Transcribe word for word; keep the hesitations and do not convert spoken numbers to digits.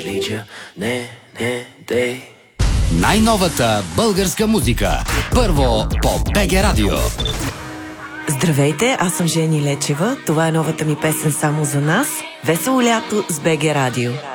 нарича не, не, дей. Най-новата българска музика. Първо по БГ Радио. Здравейте, аз съм Жени Лечева. Това е новата ми песен само за нас. Весело лято с БГ Радио.